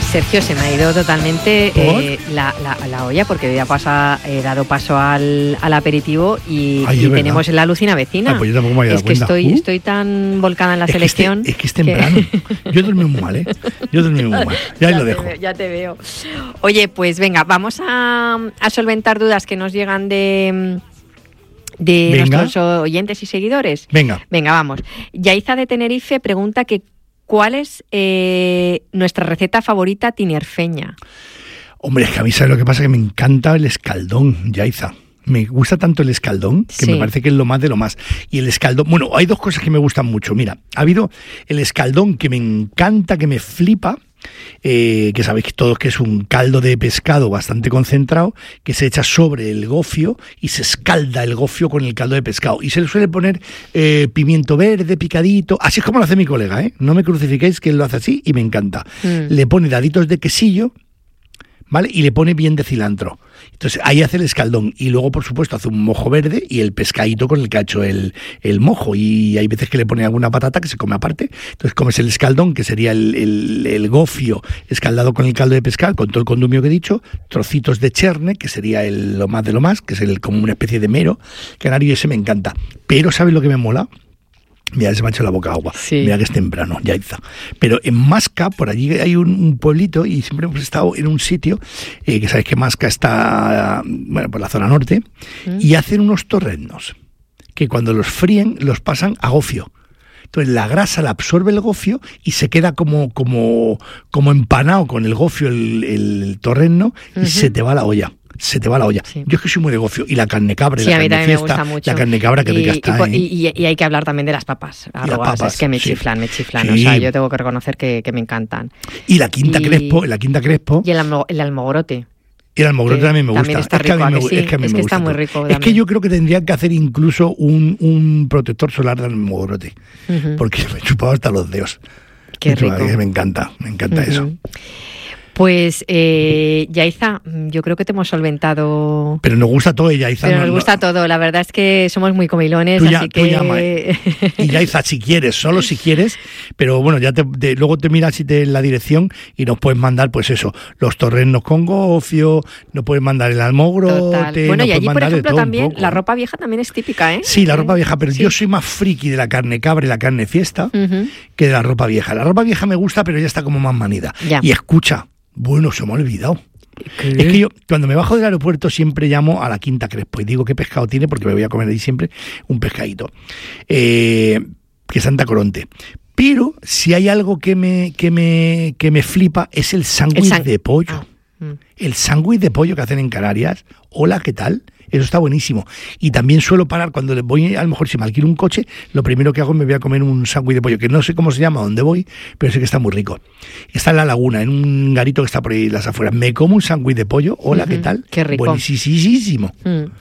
Sergio, se me ha ido totalmente la olla porque ya he dado paso al aperitivo y tenemos la alucina vecina. Pues yo tampoco me había dado cuenta. Estoy tan volcada en la selección. Es que es temprano. Yo dormí muy mal, Ya lo dejo. Ya te veo. Oye, pues venga, vamos a solventar dudas que nos llegan de nuestros oyentes y seguidores. Venga, vamos. Yaiza de Tenerife pregunta que ¿cuál es nuestra receta favorita tinerfeña? Hombre, es que a mí, ¿sabes lo que pasa? Que me encanta el escaldón, Yaiza. Me gusta tanto el escaldón, que me parece que es lo más de lo más. Y el escaldón, bueno, hay dos cosas que me gustan mucho. Mira, ha habido el escaldón que me encanta, que me flipa, que sabéis que todos que es un caldo de pescado bastante concentrado, que se echa sobre el gofio y se escalda el gofio con el caldo de pescado. Y se le suele poner pimiento verde, picadito. Así es como lo hace mi colega, ¿eh? No me crucifiquéis, que él lo hace así y me encanta. Le pone daditos de quesillo, ¿vale? Y le pone bien de cilantro. Entonces ahí hace el escaldón y luego por supuesto hace un mojo verde y el pescadito con el que ha hecho el mojo, y hay veces que le pone alguna patata que se come aparte. Entonces comes el escaldón, que sería el gofio escaldado con el caldo de pescado, con todo el condumio que he dicho, trocitos de cherne, que sería lo más de lo más, que es como una especie de mero canario, y ese me encanta. Pero ¿sabes lo que me mola? Mira, se me ha hecho la boca agua. Sí. Mira que es temprano, Yaiza. Pero en Masca, por allí hay un pueblito, y siempre hemos estado en un sitio, que sabéis que Masca está, por la zona norte, y hacen unos torreznos, que cuando los fríen, los pasan a gofio. Entonces la grasa la absorbe el gofio y se queda como empanado con el gofio el torrezno, y se te va la olla. Se te va la olla. Sí. Yo es que soy muy de gofio. Y la carne cabra, la carne fiesta, la carne cabra, que rica está. Y hay que hablar también de las papas arrobadas. Es que me chiflan. Sí. O sea, yo tengo que reconocer que me encantan. Y la quinta Crespo. Y el almogrote. Y el almogrote también me gusta. También está rico, es que está muy rico. Es que yo creo que tendrían que hacer incluso un protector solar del almogrote. Porque me he chupado hasta los dedos. Qué rico. Me encanta eso. Pues, Yaiza, yo creo que te hemos solventado... Pero nos gusta todo, Yaiza. Pero nos gusta todo, la verdad es que somos muy comilones, así que... Tú llama, Y Yaiza, si quieres, solo si quieres, pero bueno, ya luego te miras la dirección y nos puedes mandar, pues eso, los torreznos con gofio, nos puedes mandar el almogrote... Total. Bueno, y allí, por ejemplo, también, la ropa vieja también es típica, ¿eh? Sí, la ropa vieja, pero yo soy más friki de la carne cabra y la carne fiesta que de la ropa vieja. La ropa vieja me gusta, pero ya está como más manida. Ya. Y escucha... Bueno, se me ha olvidado. ¿Qué? Es que yo, cuando me bajo del aeropuerto, siempre llamo a la Quinta Crespo y digo qué pescado tiene, porque me voy a comer ahí siempre un pescadito. Que es Santa Coronte. Pero si hay algo que me flipa, es el sándwich de pollo. El sándwich de pollo que hacen en Canarias. Hola, ¿qué tal? Eso está buenísimo. Y también suelo parar cuando voy, a lo mejor si me alquilo un coche, lo primero que hago es me voy a comer un sándwich de pollo, que no sé cómo se llama, dónde voy, pero sé que está muy rico. Está en La Laguna, en un garito que está por ahí en las afueras. Me como un sándwich de pollo. Hola, ¿qué tal? Qué rico. Buenísimo.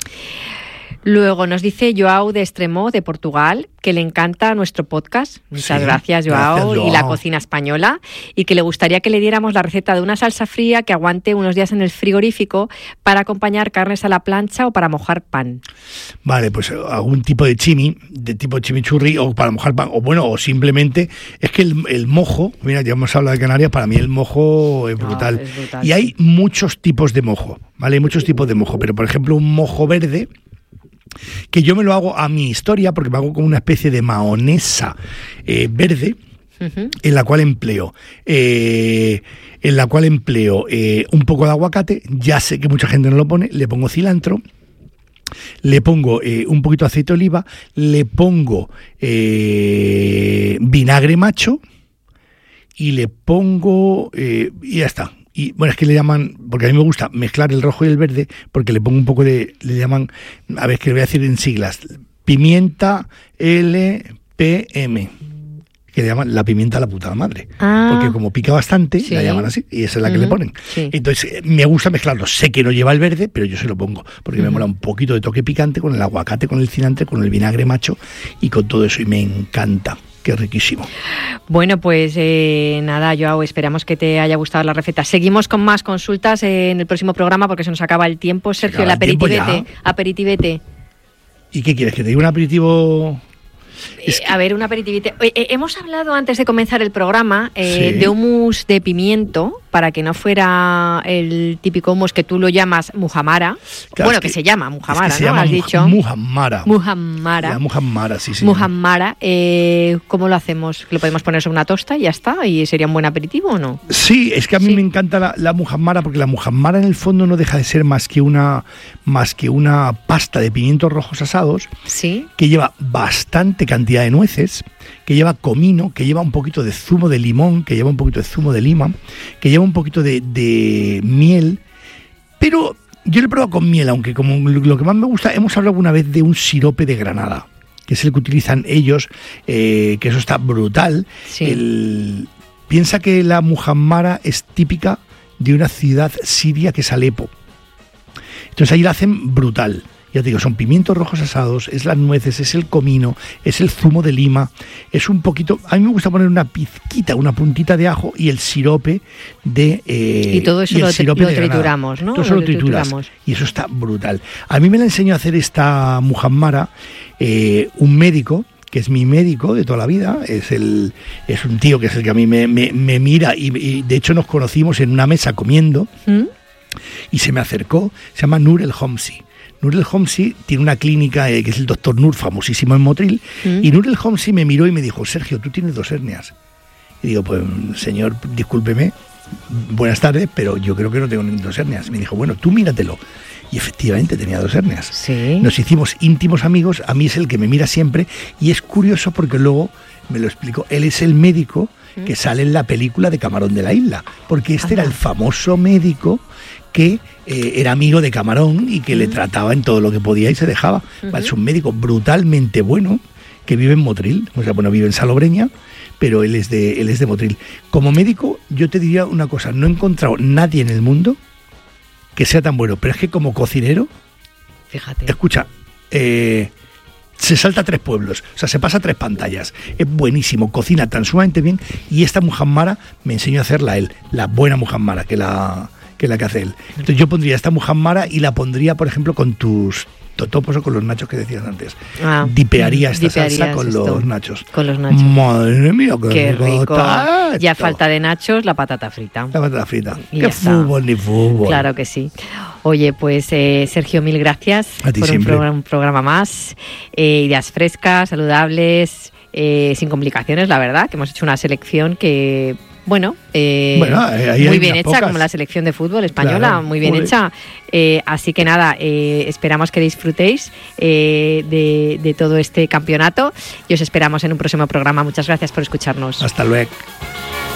Luego nos dice Joao de Extremo, de Portugal, que le encanta nuestro podcast. Muchas gracias, Joao, y la cocina española, y que le gustaría que le diéramos la receta de una salsa fría que aguante unos días en el frigorífico para acompañar carnes a la plancha o para mojar pan. Vale, pues algún tipo de tipo chimichurri, o para mojar pan, o simplemente, es que el mojo, mira, ya hemos hablado de Canarias, para mí el mojo es brutal. Es brutal, y hay muchos tipos de mojo, ¿vale? Hay muchos tipos de mojo, pero por ejemplo un mojo verde, que yo me lo hago a mi historia, porque me hago como una especie de mahonesa verde, en la cual empleo un poco de aguacate. Ya sé que mucha gente no lo pone. Le pongo cilantro, le pongo un poquito de aceite de oliva, le pongo vinagre macho y le pongo y ya está. Y bueno, es que le llaman, porque a mí me gusta mezclar el rojo y el verde, porque le pongo un poco le llaman, a ver, que le voy a decir en siglas, pimienta LPM, que le llaman la pimienta a la puta madre. Porque como pica bastante, la llaman así, y esa es la que le ponen. Sí. Entonces, me gusta mezclarlo. Sé que no lleva el verde, pero yo se lo pongo, porque me mola un poquito de toque picante con el aguacate, con el cilantro, con el vinagre macho y con todo eso, y me encanta. Qué riquísimo. Bueno, pues nada, Joao, esperamos que te haya gustado la receta. Seguimos con más consultas en el próximo programa porque se nos acaba el tiempo. Sergio, el aperitivete. ¿Y qué quieres? ¿Que te diga un aperitivo? A ver, un aperitivite. Hemos hablado antes de comenzar el programa de hummus de pimiento, para que no fuera el típico hummus que tú lo llamas muhammara. Claro, bueno, que se llama muhammara, se ¿no? Llama has dicho. Muhammara. Muhammara. Muhammara, sí. Muhammara. ¿Cómo lo hacemos? ¿Lo podemos poner sobre una tosta y ya está? ¿Y sería un buen aperitivo o no? Sí, es que a mí me encanta la muhammara, porque la muhammara en el fondo no deja de ser más que una pasta de pimientos rojos asados, que lleva bastante cantidad de nueces, que lleva comino, que lleva un poquito de zumo de limón, que lleva un poquito de zumo de lima, que lleva un poquito de miel, pero yo lo he probado con miel, aunque como lo que más me gusta, hemos hablado alguna vez de un sirope de granada, que es el que utilizan ellos, que eso está brutal. Piensa que la muhammara es típica de una ciudad siria que es Alepo. Entonces ahí la hacen brutal. Ya te digo, son pimientos rojos asados, es las nueces, es el comino, es el zumo de lima, es un poquito... A mí me gusta poner una pizquita, una puntita de ajo y el sirope de... y todo eso lo trituramos, ¿no? Todo eso lo trituras. Y eso está brutal. A mí me la enseñó a hacer esta muhammara un médico, que es mi médico de toda la vida, es un tío que es el que a mí me mira y de hecho nos conocimos en una mesa comiendo y se me acercó, se llama Nur El Homsi. Nur El Homsi tiene una clínica que es el doctor Nur, famosísimo en Motril, y Nur El Homsi me miró y me dijo: Sergio, tú tienes 2 hernias. Y digo, pues señor, discúlpeme, buenas tardes, pero yo creo que no tengo 2 hernias. Me dijo, bueno, tú míratelo. Y efectivamente tenía 2 hernias. Sí. Nos hicimos íntimos amigos, a mí es el que me mira siempre, y es curioso porque luego me lo explicó, él es el médico que sale en la película de Camarón de la Isla, porque era el famoso médico que era amigo de Camarón y que le trataba en todo lo que podía y se dejaba. Es un médico brutalmente bueno que vive en Motril, o sea, bueno, vive en Salobreña, pero él es de Motril. Como médico, yo te diría una cosa, no he encontrado nadie en el mundo que sea tan bueno, pero es que como cocinero, fíjate, escucha, se salta 3 pueblos, o sea, se pasa 3 pantallas, es buenísimo, cocina tan sumamente bien, y esta muhammara me enseñó a hacerla él, la buena muhammara que hace él. Entonces yo pondría esta muhammara y la pondría, por ejemplo, con tus totopos o con los nachos que decías antes. Dipearía esta salsa con los nachos. Con los nachos. Madre mía, qué rico. Ya falta de nachos, la patata frita. La patata frita. Y qué fútbol ni fútbol. Claro que sí. Oye, pues Sergio, mil gracias por un programa más. Ideas frescas, saludables, sin complicaciones, la verdad, que hemos hecho una selección que... Bueno, muy bien hecha, pocas, como la selección de fútbol española, claro, muy bien hecha. Así que nada, esperamos que disfrutéis de todo este campeonato y os esperamos en un próximo programa. Muchas gracias por escucharnos. Hasta luego.